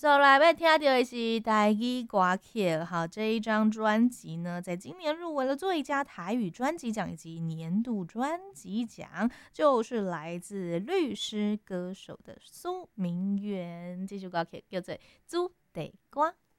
So 来要听到的是台语歌曲，好，这一张专辑呢，在今年入围了最佳台语专辑奖以及年度专辑奖，就是来自律师歌手的苏明远。这首歌曲叫做《主题歌》。